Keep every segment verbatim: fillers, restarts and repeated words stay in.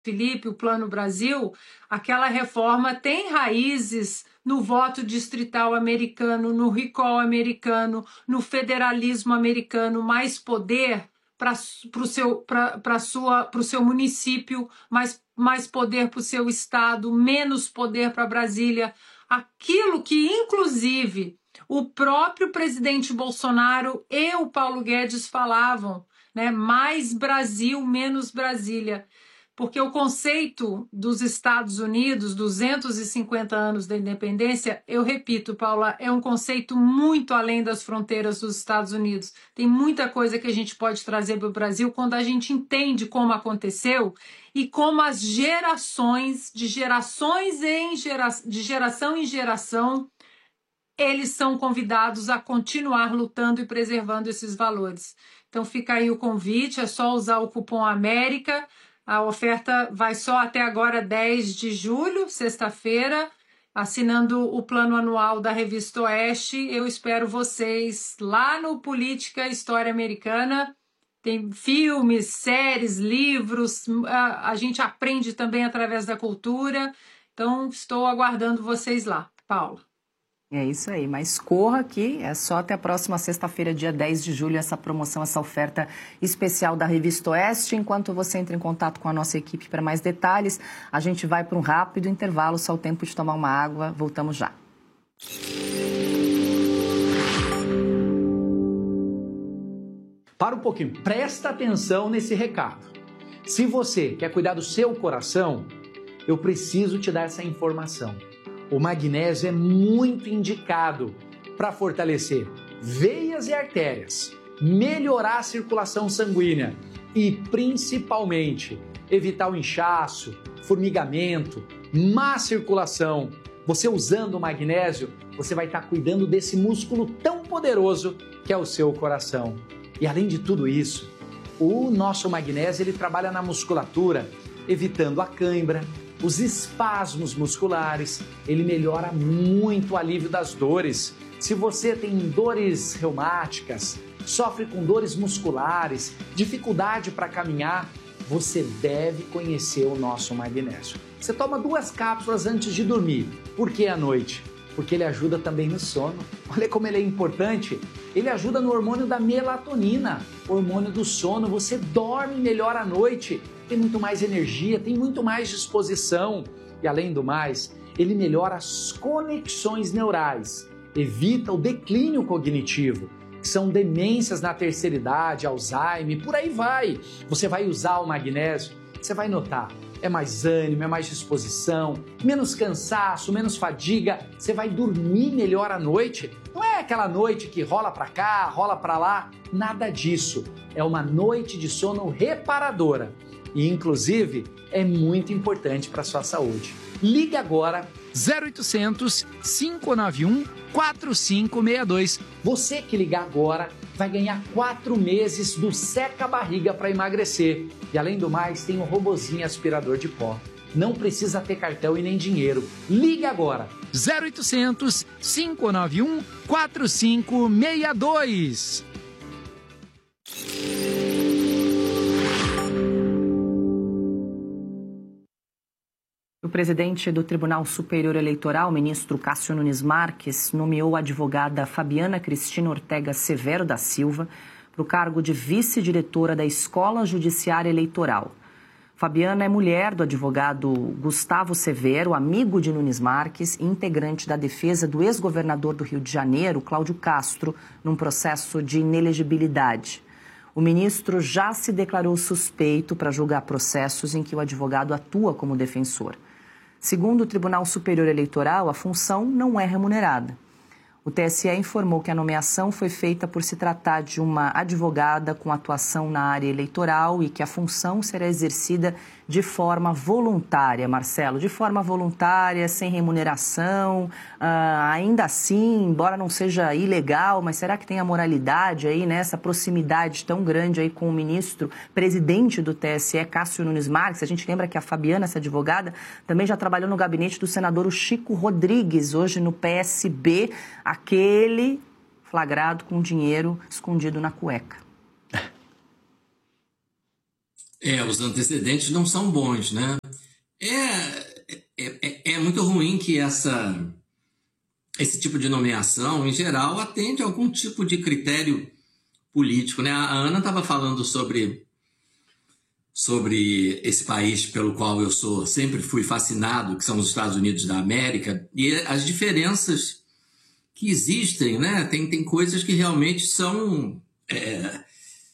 Felipe, o Plano Brasil, aquela reforma tem raízes no voto distrital americano, no recall americano, no federalismo americano, mais poder para o seu, para sua, para o seu município, mais, mais poder para o seu estado, menos poder para Brasília. Aquilo que, inclusive, o próprio presidente Bolsonaro e o Paulo Guedes falavam, né? Mais Brasil, menos Brasília. Porque o conceito dos Estados Unidos, duzentos e cinquenta anos da independência, eu repito, Paula, é um conceito muito além das fronteiras dos Estados Unidos. Tem muita coisa que a gente pode trazer para o Brasil quando a gente entende como aconteceu e como as gerações, de gerações em gera, de geração em geração, eles são convidados a continuar lutando e preservando esses valores. Então fica aí o convite, é só usar o cupom América. A oferta vai só até agora, dez de julho, sexta-feira, assinando o plano anual da Revista Oeste. Eu espero vocês lá no Política História Americana. Tem filmes, séries, livros, a, a gente aprende também através da cultura. Então, estou aguardando vocês lá. Paula. É isso aí, mas corra aqui, é só até a próxima sexta-feira, dia dez de julho, essa promoção, essa oferta especial da Revista Oeste. Enquanto você entra em contato com a nossa equipe para mais detalhes, a gente vai para um rápido intervalo, só o tempo de tomar uma água, voltamos já. Para um pouquinho, presta atenção nesse recado. Se você quer cuidar do seu coração, eu preciso te dar essa informação. O magnésio é muito indicado para fortalecer veias e artérias, melhorar a circulação sanguínea e, principalmente, evitar o inchaço, formigamento, má circulação. Você usando o magnésio, você vai estar cuidando desse músculo tão poderoso que é o seu coração. E além de tudo isso, o nosso magnésio ele trabalha na musculatura, evitando a cãibra, os espasmos musculares, ele melhora muito o alívio das dores. Se você tem dores reumáticas, sofre com dores musculares, dificuldade para caminhar, você deve conhecer o nosso magnésio. Você toma duas cápsulas antes de dormir. Por que à noite? Porque ele ajuda também no sono. Olha como ele é importante. Ele ajuda no hormônio da melatonina, hormônio do sono. Você dorme melhor à noite, tem muito mais energia, tem muito mais disposição. E além do mais, ele melhora as conexões neurais, evita o declínio cognitivo, que são demências na terceira idade, Alzheimer, por aí vai. Você vai usar o magnésio, você vai notar. É mais ânimo, é mais disposição, menos cansaço, menos fadiga. Você vai dormir melhor à noite. Não é aquela noite que rola para cá, rola para lá. Nada disso. É uma noite de sono reparadora. E, inclusive, é muito importante para a sua saúde. Ligue agora zero oitocentos, cinco nove um, quatro cinco seis dois. Você que ligar agora vai ganhar quatro meses do Seca Barriga para emagrecer. E além do mais, tem um robozinho aspirador de pó. Não precisa ter cartão e nem dinheiro. Ligue agora. zero oitocentos, cinco nove um, quatro cinco seis dois. O presidente do Tribunal Superior Eleitoral, ministro Cássio Nunes Marques, nomeou a advogada Fabiana Cristina Ortega Severo da Silva para o cargo de vice-diretora da Escola Judiciária Eleitoral. Fabiana é mulher do advogado Gustavo Severo, amigo de Nunes Marques e integrante da defesa do ex-governador do Rio de Janeiro, Cláudio Castro, num processo de inelegibilidade. O ministro já se declarou suspeito para julgar processos em que o advogado atua como defensor. Segundo o Tribunal Superior Eleitoral, a função não é remunerada. O T S E informou que a nomeação foi feita por se tratar de uma advogada com atuação na área eleitoral e que a função será exercida de forma voluntária, Marcelo, de forma voluntária, sem remuneração, uh, ainda assim, embora não seja ilegal, mas será que tem a moralidade aí, né, essa proximidade tão grande aí com o ministro, presidente do T S E, Cássio Nunes Marques? A gente lembra que a Fabiana, essa advogada, também já trabalhou no gabinete do senador Chico Rodrigues, hoje no P S B, aquele flagrado com dinheiro escondido na cueca. É, os antecedentes não são bons, né? É, é, é, é muito ruim que essa, esse tipo de nomeação, em geral, atende a algum tipo de critério político, né? A Ana estava falando sobre, sobre esse país pelo qual eu sou, sempre fui fascinado, que são os Estados Unidos da América, e as diferenças que existem, né? Tem, tem coisas que realmente são... É,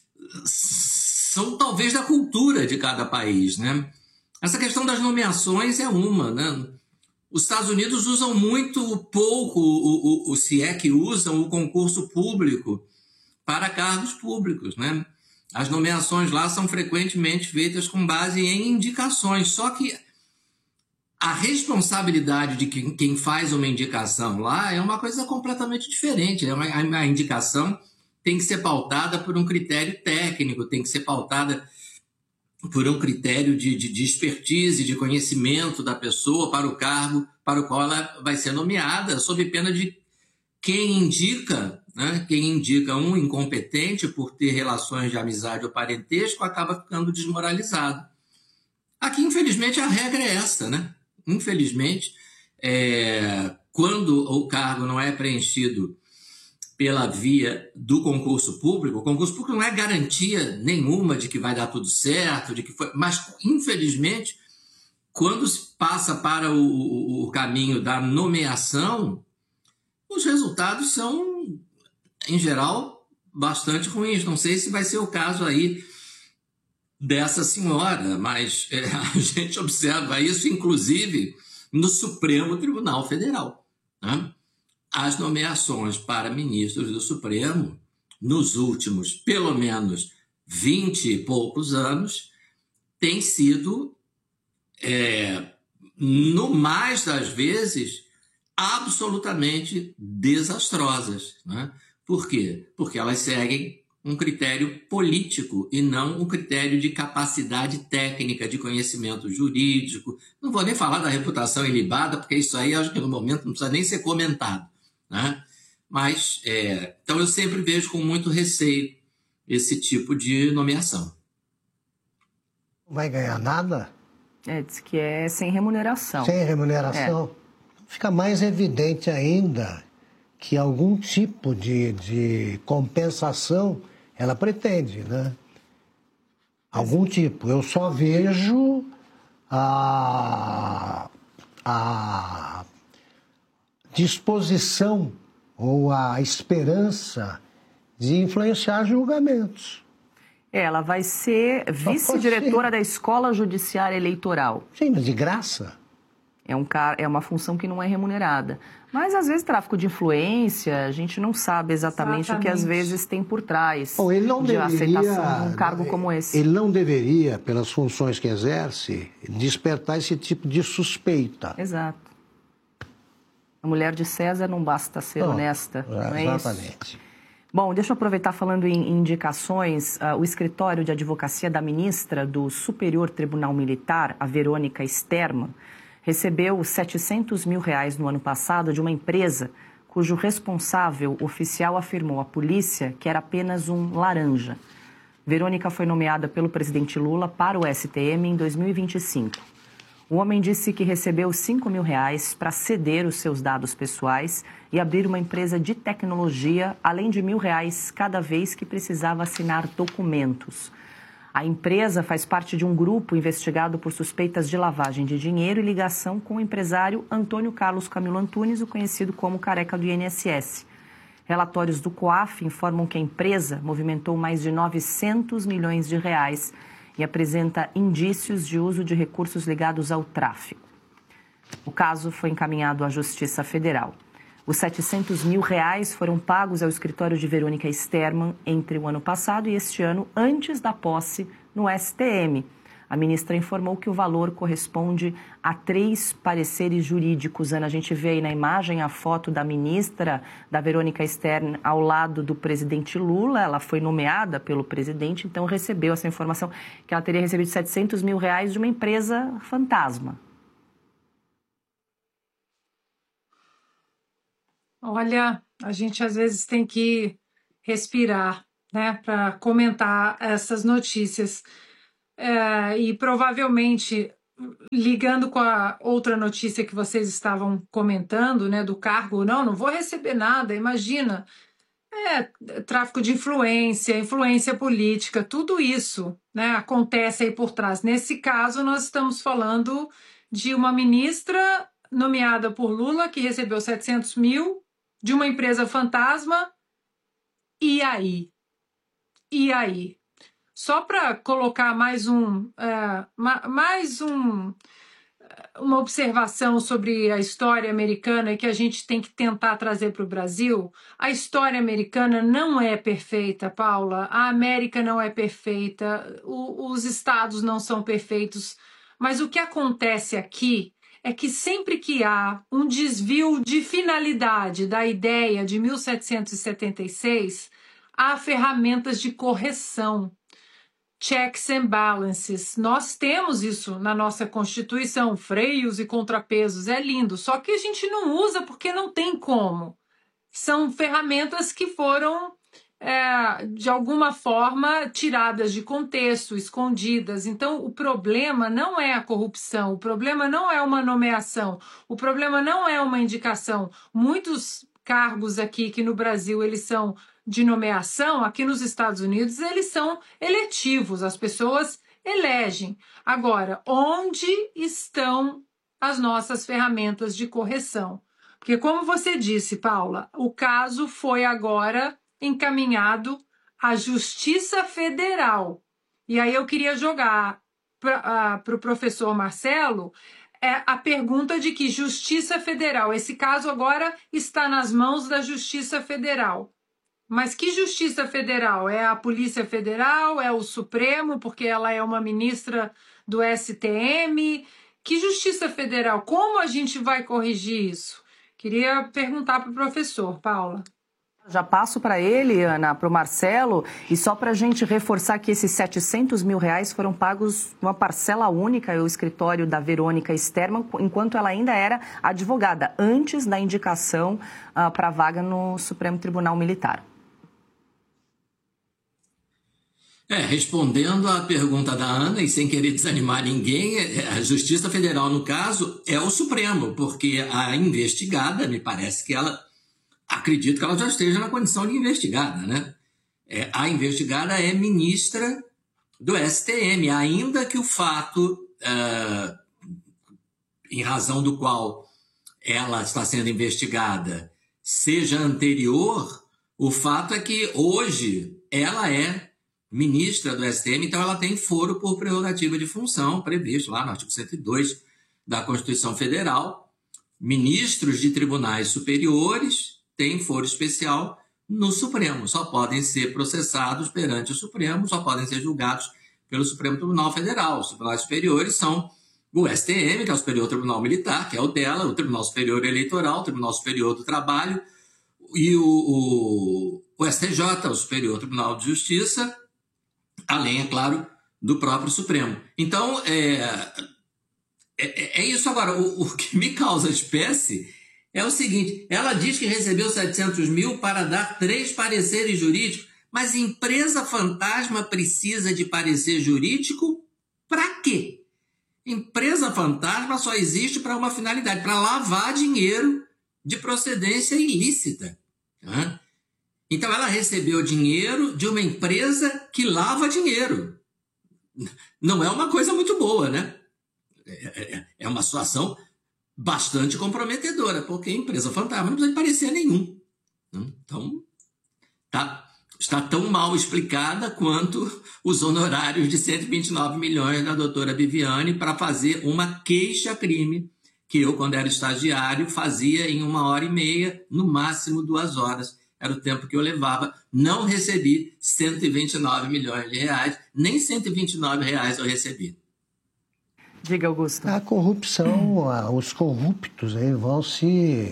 são talvez da cultura de cada país, né? Essa questão das nomeações é uma, né? Os Estados Unidos usam muito pouco, o, o, o, se é que usam, o concurso público para cargos públicos, né? As nomeações lá são frequentemente feitas com base em indicações, só que a responsabilidade de quem, quem faz uma indicação lá é uma coisa completamente diferente. É uma, a indicação tem que ser pautada por um critério técnico, tem que ser pautada por um critério de, de, de expertise, de conhecimento da pessoa para o cargo para o qual ela vai ser nomeada, sob pena de quem indica, né, quem indica um incompetente por ter relações de amizade ou parentesco acaba ficando desmoralizado. Aqui, infelizmente, a regra é essa, né? Infelizmente, é, quando o cargo não é preenchido pela via do concurso público, o concurso público não é garantia nenhuma de que vai dar tudo certo, de que foi, mas, infelizmente, quando se passa para o, o, o caminho da nomeação, os resultados são, em geral, bastante ruins. Não sei se vai ser o caso aí dessa senhora, mas é, a gente observa isso, inclusive, no Supremo Tribunal Federal, né? As nomeações para ministros do Supremo, nos últimos, pelo menos, vinte e poucos anos, têm sido, é, no mais das vezes, absolutamente desastrosas, né? Por quê? Porque elas seguem um critério político e não um critério de capacidade técnica, de conhecimento jurídico. Não vou nem falar da reputação ilibada, porque isso aí, acho que no momento não precisa nem ser comentado, né? Mas, é, então eu sempre vejo com muito receio esse tipo de nomeação. Não vai ganhar nada? É, diz que é sem remuneração. Sem remuneração? É. Fica mais evidente ainda que algum tipo de, de compensação ela pretende, né? Algum tipo. Eu só vejo a, a disposição ou a esperança de influenciar julgamentos. Ela vai ser vice-diretora da Escola Judiciária Eleitoral. Sim, mas de graça. É, um, é uma função que não é remunerada. Mas, às vezes, tráfico de influência, a gente não sabe exatamente, exatamente. o que, às vezes, tem por trás Bom, ele não de deveria, aceitação de um cargo como esse. Ele não deveria, pelas funções que exerce, despertar esse tipo de suspeita. Exato. A mulher de César não basta ser não, honesta, não é exatamente. Isso? Bom, deixa eu aproveitar falando em indicações. Uh, o escritório de advocacia da ministra do Superior Tribunal Militar, a Verônica Sterman, recebeu setecentos mil reais no ano passado de uma empresa cujo responsável oficial afirmou à polícia que era apenas um laranja. Verônica foi nomeada pelo presidente Lula para o S T M em dois mil e vinte e cinco. O homem disse que recebeu cinco mil reais para ceder os seus dados pessoais e abrir uma empresa de tecnologia, além de mil reais cada vez que precisava assinar documentos. A empresa faz parte de um grupo investigado por suspeitas de lavagem de dinheiro e ligação com o empresário Antônio Carlos Camilo Antunes, o conhecido como Careca do I N S S. Relatórios do COAF informam que a empresa movimentou mais de novecentos milhões de reais e apresenta indícios de uso de recursos ligados ao tráfico. O caso foi encaminhado à Justiça Federal. Os setecentos mil reais foram pagos ao escritório de Verônica Sterman entre o ano passado e este ano, antes da posse no S T M. A ministra informou que o valor corresponde a três pareceres jurídicos. Ana, a gente vê aí na imagem a foto da ministra, da Verônica Sterman, ao lado do presidente Lula. Ela foi nomeada pelo presidente, então recebeu essa informação que ela teria recebido setecentos mil reais de uma empresa fantasma. Olha, a gente às vezes tem que respirar, né, para comentar essas notícias. é, e provavelmente, ligando com a outra notícia que vocês estavam comentando, né, do cargo, não, não vou receber nada, imagina, é, tráfico de influência, influência política, tudo isso, né, acontece aí por trás. Nesse caso, nós estamos falando de uma ministra nomeada por Lula, que recebeu setecentos mil, de uma empresa fantasma, e aí? E aí? Só para colocar mais um, é, mais um, uma observação sobre a história americana que a gente tem que tentar trazer para o Brasil, a história americana não é perfeita, Paula, a América não é perfeita, o, os estados não são perfeitos, mas o que acontece aqui é que sempre que há um desvio de finalidade da ideia de mil setecentos e setenta e seis, há ferramentas de correção. Checks and balances. Nós temos isso na nossa Constituição, freios e contrapesos, é lindo, só que a gente não usa porque não tem como. São ferramentas que foram, é, de alguma forma, tiradas de contexto, escondidas. Então, o problema não é a corrupção, o problema não é uma nomeação, o problema não é uma indicação. Muitos cargos aqui que no Brasil eles são de nomeação, aqui nos Estados Unidos, eles são eletivos, as pessoas elegem. Agora, onde estão as nossas ferramentas de correção? Porque, como você disse, Paula, o caso foi agora encaminhado à Justiça Federal. E aí eu queria jogar para o pro professor Marcelo é, a pergunta de que Justiça Federal, esse caso agora está nas mãos da Justiça Federal. Mas que Justiça Federal? É a Polícia Federal? É o Supremo, porque ela é uma ministra do S T M? Que Justiça Federal? Como a gente vai corrigir isso? Queria perguntar para o professor, Paula. Já passo para ele, Ana, para o Marcelo, e só para a gente reforçar que esses setecentos mil reais foram pagos numa parcela única ao escritório da Verônica Sterman, enquanto ela ainda era advogada, antes da indicação uh, para a vaga no Supremo Tribunal Militar. É, respondendo à pergunta da Ana, e sem querer desanimar ninguém, a Justiça Federal, no caso, é o Supremo, porque a investigada, me parece que ela, acredito que ela já esteja na condição de investigada, né? É, a investigada é ministra do S T M, ainda que o fato, uh, em razão do qual ela está sendo investigada, seja anterior, o fato é que hoje ela é ministra do S T M, então ela tem foro por prerrogativa de função, previsto lá no artigo cento e dois da Constituição Federal. Ministros de tribunais superiores têm foro especial no Supremo, só podem ser processados perante o Supremo, só podem ser julgados pelo Supremo Tribunal Federal. Os tribunais superiores são o S T M, que é o Superior Tribunal Militar, que é o dela, o Tribunal Superior Eleitoral, o Tribunal Superior do Trabalho, e o, o, o S T J, o Superior Tribunal de Justiça, além, é claro, do próprio Supremo. Então, é, é, é isso. Agora, o, o que me causa espécie é o seguinte, ela diz que recebeu setecentos mil para dar três pareceres jurídicos, mas empresa fantasma precisa de parecer jurídico para quê? Empresa fantasma só existe para uma finalidade, para lavar dinheiro de procedência ilícita. Né? Então, ela recebeu dinheiro de uma empresa que lava dinheiro. Não é uma coisa muito boa, né? É, é uma situação bastante comprometedora, porque a empresa fantasma não precisa de parecer nenhum. Então, tá, está tão mal explicada quanto os honorários de cento e vinte e nove milhões da doutora Viviane para fazer uma queixa-crime, que eu, quando era estagiário, fazia em uma hora e meia, no máximo duas horas. Era o tempo que eu levava. Não recebi cento e vinte e nove milhões de reais, nem cento e vinte e nove reais eu recebi. Diga, Augusto. A corrupção, os corruptos aí vão se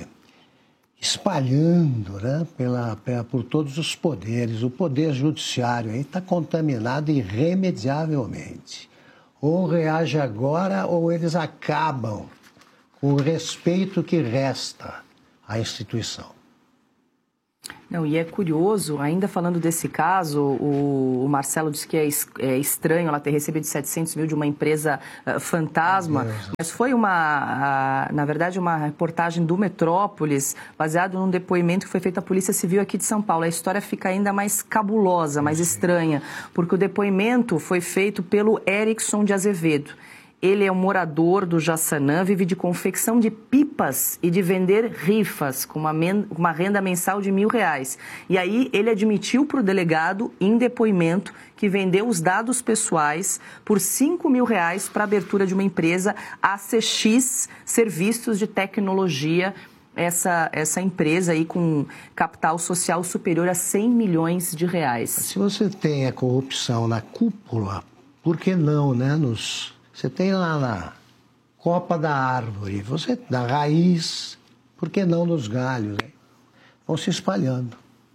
espalhando, né, pela, pela, por todos os poderes. O poder judiciário aí está contaminado irremediavelmente. Ou reage agora ou eles acabam com o respeito que resta à instituição. Não, e é curioso, ainda falando desse caso, o, o Marcelo disse que é, es, é estranho ela ter recebido setecentos mil de uma empresa uh, fantasma, mas foi uma, uh, na verdade, uma reportagem do Metrópolis, baseado num depoimento que foi feito à Polícia Civil aqui de São Paulo. A história fica ainda mais cabulosa, mais estranha, porque o depoimento foi feito pelo Erickson de Azevedo. Ele é um morador do Jaçanã, vive de confecção de pipas e de vender rifas, com uma, men- uma renda mensal de mil reais. E aí ele admitiu para o delegado, em depoimento, que vendeu os dados pessoais por cinco mil reais para a abertura de uma empresa, A C X Serviços de Tecnologia, essa, essa empresa aí com capital social superior a cem milhões de reais. Se você tem a corrupção na cúpula, por que não, né, nos... Você tem lá na copa da árvore, você da raiz, por que não nos galhos? Hein? Vão se espalhando.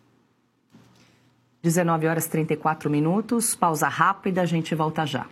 dezenove horas e trinta e quatro minutos, pausa rápida, a gente volta já.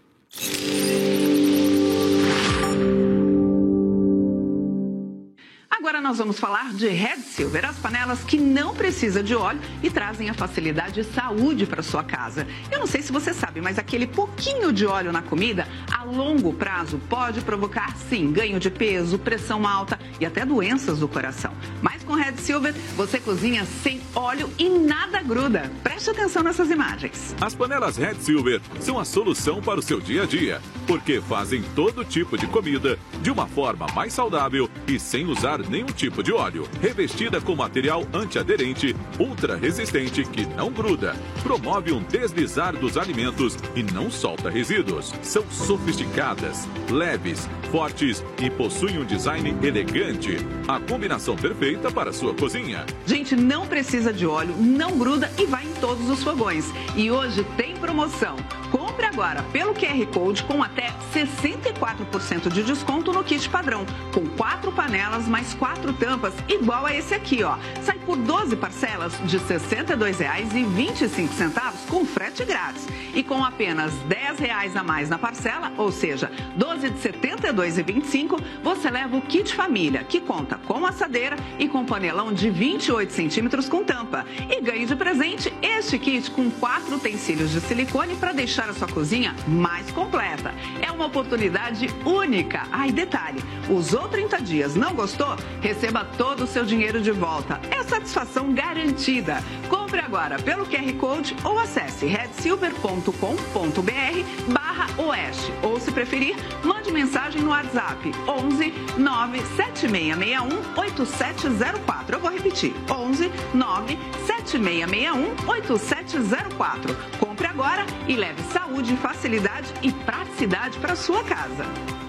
Agora nós vamos falar de Red Silver, as panelas que não precisam de óleo e trazem a facilidade e saúde para sua casa. Eu não sei se você sabe, mas aquele pouquinho de óleo na comida, a longo prazo, pode provocar, sim, ganho de peso, pressão alta e até doenças do coração. Mas com Red Silver, você cozinha sem óleo e nada gruda. Preste atenção nessas imagens. As panelas Red Silver são a solução para o seu dia a dia, porque fazem todo tipo de comida de uma forma mais saudável e sem usar nenhum tipo de óleo. Revestida com material antiaderente, ultra resistente que não gruda, promove um deslizar dos alimentos e não solta resíduos. São sofisticadas, leves, fortes e possuem um design elegante. A combinação perfeita para a sua cozinha. Gente, não precisa de óleo, não gruda e vai em todos os fogões. E hoje tem promoção. Compre agora pelo Q R Code com até sessenta e quatro por cento de desconto no kit padrão, com quatro panelas mais quatro tampas, igual a esse aqui, ó. Sai por doze parcelas de sessenta e dois reais e vinte e cinco centavos com frete grátis. E com apenas dez reais a mais na parcela, ou seja, doze de setenta e dois reais e vinte e cinco centavos, você leva o kit família, que conta com assadeira e com panelão de vinte e oito centímetros com tampa. E ganhe de presente este kit com quatro utensílios de silicone para deixar a sua cozinha mais completa. É uma oportunidade única. Ai, detalhe, usou trinta dias, não gostou? Receba todo o seu dinheiro de volta. É satisfação garantida. Compre agora pelo Q R Code ou acesse red silver ponto com ponto b r barra oeste. Ou, se preferir, mande mensagem no WhatsApp onze nove sete seis seis um oito sete zero quatro. Eu vou repetir, onze nove sete seis seis um oito sete zero quatro. Compre agora e leve saúde, facilidade e praticidade para sua casa.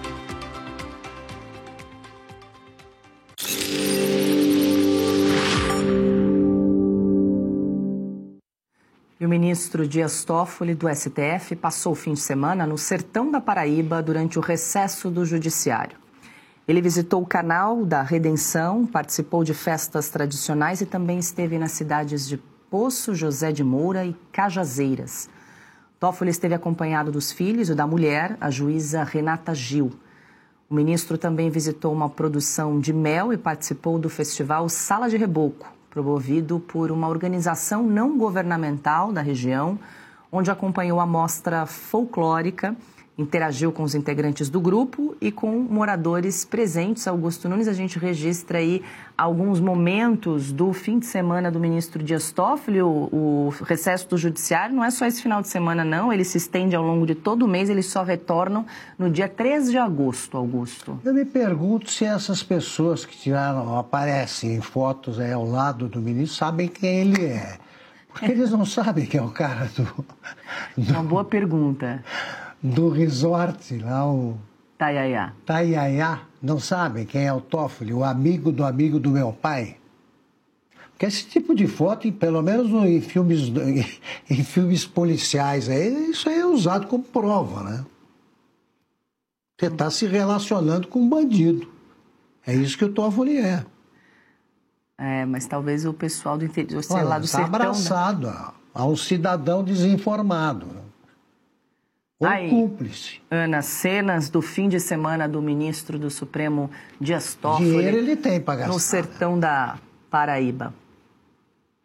E o ministro Dias Toffoli, do S T F, passou o fim de semana no sertão da Paraíba durante o recesso do Judiciário. Ele visitou o Canal da Redenção, participou de festas tradicionais e também esteve nas cidades de Poço, José de Moura e Cajazeiras. Toffoli esteve acompanhado dos filhos e da mulher, a juíza Renata Gil. O ministro também visitou uma produção de mel e participou do festival Sala de Reboco, promovido por uma organização não governamental da região, onde acompanhou a mostra folclórica, interagiu com os integrantes do grupo e com moradores presentes. Augusto Nunes, a gente registra aí alguns momentos do fim de semana do ministro Dias Toffoli. O, o recesso do Judiciário não é só esse final de semana, não. Ele se estende ao longo de todo o mês, eles só retornam no dia três de agosto, Augusto. Eu me pergunto se essas pessoas que tiraram, aparecem em fotos aí ao lado do ministro sabem quem ele é. Porque eles não sabem quem é o cara do... do... Uma boa pergunta. Do resort lá, o... Taiaiá. Taiaiá, não sabem quem é o Toffoli, o amigo do amigo do meu pai? Porque esse tipo de foto, pelo menos em filmes, em filmes policiais, aí, isso aí é usado como prova, né? Você está se relacionando com um bandido. É isso que o Toffoli é. É, mas talvez o pessoal do interior, sei Olha, lá, do está sertão... abraçado né? a, a um cidadão desinformado. Ou Aí, cúmplice. Ana, cenas do fim de semana do ministro do Supremo Dias Toffoli. Dinheiro ele tem para gastar. No sertão da Paraíba.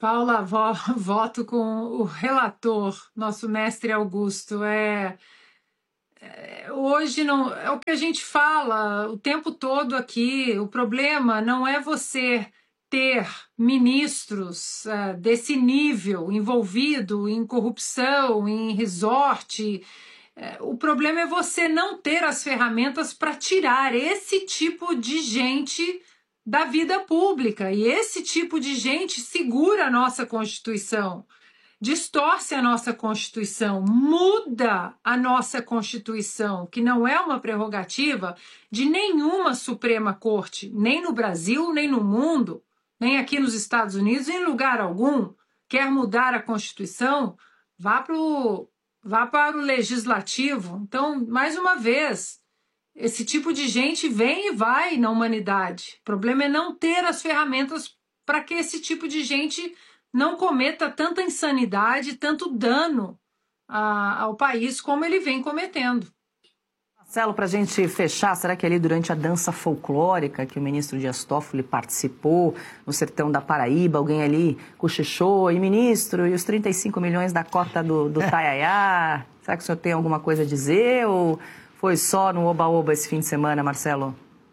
Paula, vo, voto com o relator, nosso mestre Augusto. É, é, hoje não é o que a gente fala o tempo todo aqui. O problema não é você ter ministros uh, desse nível envolvido em corrupção, em resort. Uh, o problema é você não ter as ferramentas para tirar esse tipo de gente da vida pública. E esse tipo de gente segura a nossa Constituição, distorce a nossa Constituição, muda a nossa Constituição, que não é uma prerrogativa de nenhuma Suprema Corte, nem no Brasil, nem no mundo, nem aqui nos Estados Unidos, em lugar algum. Quer mudar a Constituição? Vá, pro, vá para o Legislativo. Então, mais uma vez, esse tipo de gente vem e vai na humanidade. O problema é não ter as ferramentas para que esse tipo de gente não cometa tanta insanidade, tanto dano a, ao país como ele vem cometendo. Marcelo, para a gente fechar, será que ali durante a dança folclórica que o ministro Dias Toffoli participou no sertão da Paraíba, alguém ali cochichou, e ministro, e os trinta e cinco milhões da cota do, do Taiaiá? Será que o senhor tem alguma coisa a dizer ou foi só no oba-oba esse fim de semana, Marcelo?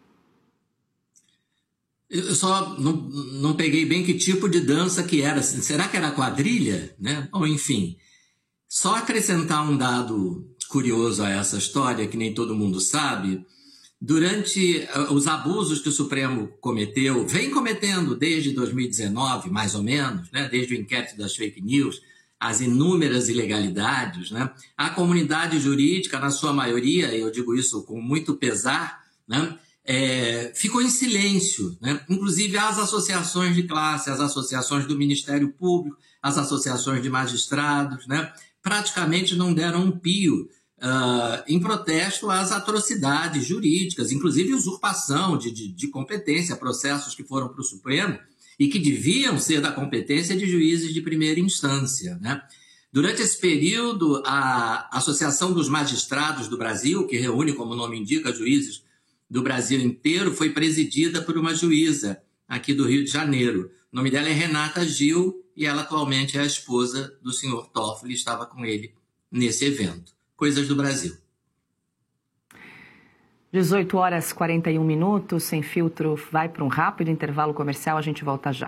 Eu só não, não peguei bem que tipo de dança que era. Será que era quadrilha? Né? Ou enfim, só acrescentar um dado curioso a essa história, que nem todo mundo sabe. Durante os abusos que o Supremo cometeu, vem cometendo desde dois mil e dezenove, mais ou menos, né? Desde o inquérito das fake news, as inúmeras ilegalidades, né? A comunidade jurídica, na sua maioria, e eu digo isso com muito pesar, né? É, ficou em silêncio, né? Inclusive as associações de classe, as associações do Ministério Público, as associações de magistrados, né? Praticamente não deram um pio uh, em protesto às atrocidades jurídicas, inclusive usurpação de, de, de competência, processos que foram para o Supremo e que deviam ser da competência de juízes de primeira instância, né? Durante esse período, a Associação dos Magistrados do Brasil, que reúne, como o nome indica, juízes do Brasil inteiro, foi presidida por uma juíza aqui do Rio de Janeiro. O nome dela é Renata Gil e ela atualmente é a esposa do senhor Toffoli, estava com ele nesse evento. Coisas do Brasil. dezoito horas e quarenta e um minutos, Sem Filtro vai para um rápido intervalo comercial, a gente volta já.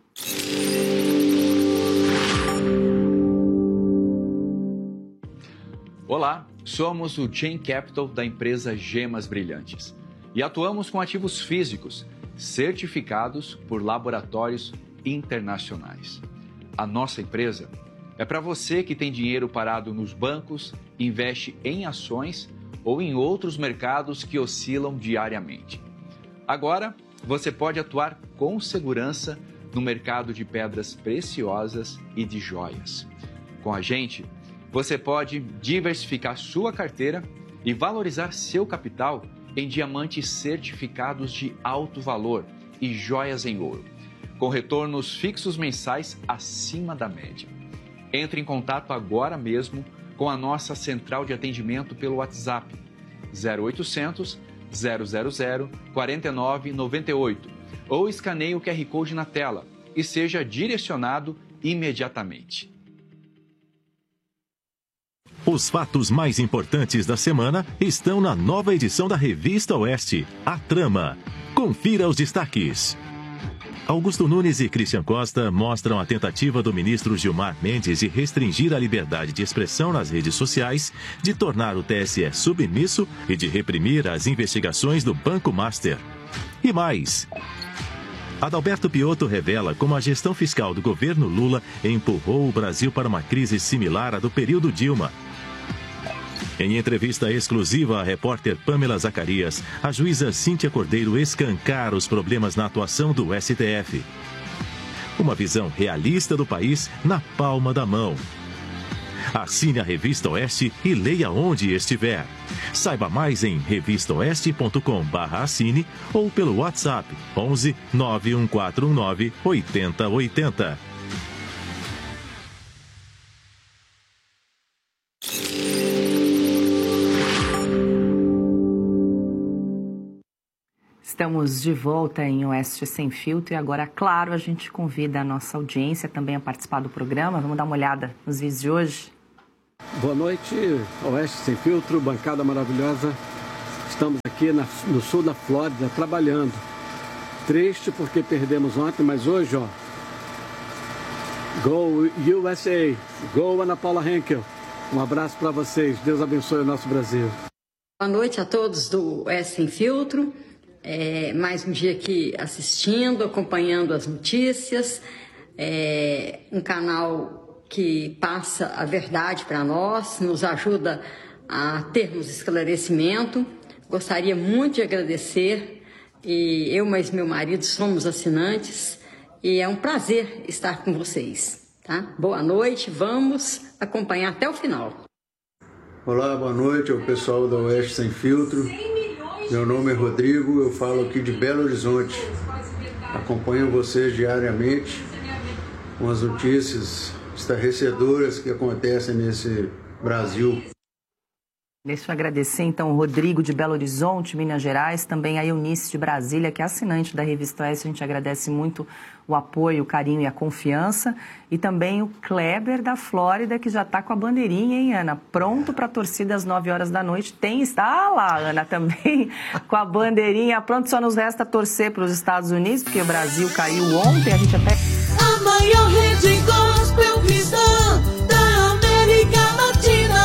Olá, somos o Chain Capital da empresa Gemas Brilhantes e atuamos com ativos físicos certificados por laboratórios internacionais. A nossa empresa é para você que tem dinheiro parado nos bancos, investe em ações ou em outros mercados que oscilam diariamente. Agora, você pode atuar com segurança no mercado de pedras preciosas e de joias. Com a gente, você pode diversificar sua carteira e valorizar seu capital em diamantes certificados de alto valor e joias em ouro, com retornos fixos mensais acima da média. Entre em contato agora mesmo com a nossa central de atendimento pelo WhatsApp zero oitocentos, zero zero zero, quatro nove nove oito ou escaneie o Q R Code na tela e seja direcionado imediatamente. Os fatos mais importantes da semana estão na nova edição da Revista Oeste, A Trama. Confira os destaques. Augusto Nunes e Christian Costa mostram a tentativa do ministro Gilmar Mendes de restringir a liberdade de expressão nas redes sociais, de tornar o T S E submisso e de reprimir as investigações do Banco Master. E mais. Adalberto Piotto revela como a gestão fiscal do governo Lula empurrou o Brasil para uma crise similar à do período Dilma. Em entrevista exclusiva à repórter Pamela Zacarias, a juíza Cíntia Cordeiro escancara os problemas na atuação do S T F. Uma visão realista do país na palma da mão. Assine a Revista Oeste e leia onde estiver. Saiba mais em revista oeste ponto com barra assine ou pelo WhatsApp onze, nove um quatro um nove, oito zero oito zero. Estamos de volta em Oeste Sem Filtro e agora, claro, a gente convida a nossa audiência também a participar do programa. Vamos dar uma olhada nos vídeos de hoje. Boa noite, Oeste Sem Filtro, bancada maravilhosa. Estamos aqui na, no sul da Flórida trabalhando. Triste porque perdemos ontem, mas hoje, ó, Go U S A, Go Ana Paula Henkel. Um abraço para vocês, Deus abençoe o nosso Brasil. Boa noite a todos do Oeste Sem Filtro. É, mais um dia aqui assistindo, acompanhando as notícias, é, um canal que passa a verdade para nós, nos ajuda a termos esclarecimento. Gostaria muito de agradecer, e eu mais meu marido somos assinantes, e é um prazer estar com vocês. Tá? Boa noite, vamos acompanhar até o final. Olá, boa noite ao pessoal da Oeste Sem Filtro. Meu nome é Rodrigo, eu falo aqui de Belo Horizonte. Acompanho vocês diariamente com as notícias estarrecedoras que acontecem nesse Brasil. Deixa eu agradecer, então, o Rodrigo de Belo Horizonte, Minas Gerais, também a Eunice de Brasília, que é assinante da Revista Oeste. A gente agradece muito o apoio, o carinho e a confiança. E também o Kleber da Flórida, que já está com a bandeirinha, hein, Ana? Pronto para a torcida às nove horas da noite. Tem, está lá, Ana, também com a bandeirinha. Pronto, só nos resta torcer para os Estados Unidos, porque o Brasil caiu ontem, a gente até... A maior rede gospel cristã da América Latina.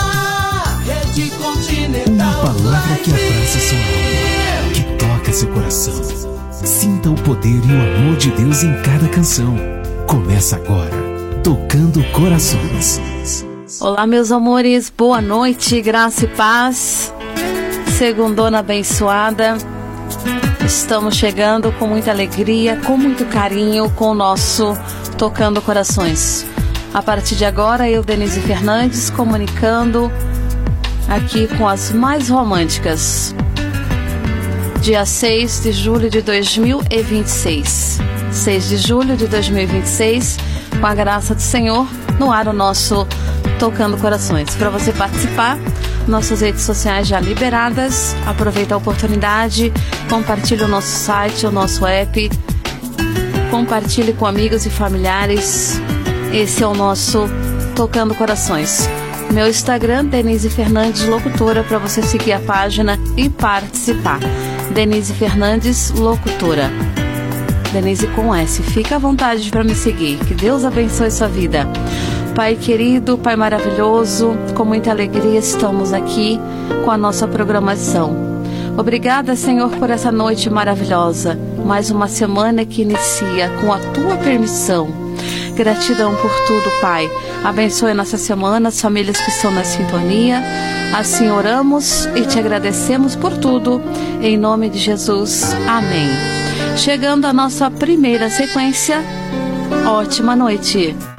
Uma palavra que abraça sua alma, que toca seu coração. Sinta o poder e o amor de Deus em cada canção. Começa agora, Tocando Corações. Olá, meus amores, boa noite, graça e paz. Segundona abençoada. Estamos chegando com muita alegria, com muito carinho, com o nosso Tocando Corações. A partir de agora, eu, Denise Fernandes, comunicando aqui com as mais românticas. Dia seis de julho de dois mil e vinte e seis. seis de julho de dois mil e vinte e seis, com a graça do Senhor, no ar o nosso Tocando Corações. Para você participar, nossas redes sociais já liberadas. Aproveita a oportunidade, compartilhe o nosso site, o nosso app. Compartilhe com amigos e familiares. Esse é o nosso Tocando Corações. Meu Instagram, Denise Fernandes Locutora, para você seguir a página e participar. Denise Fernandes Locutora. Denise com S. Fica à vontade para me seguir. Que Deus abençoe sua vida. Pai querido, Pai maravilhoso, com muita alegria estamos aqui com a nossa programação. Obrigada, Senhor, por essa noite maravilhosa. Mais uma semana que inicia com a Tua permissão. Gratidão por tudo, Pai. Abençoe nossa semana, as famílias que estão na sintonia. Assim oramos e te agradecemos por tudo. Em nome de Jesus. Amém. Chegando à nossa primeira sequência. Ótima noite.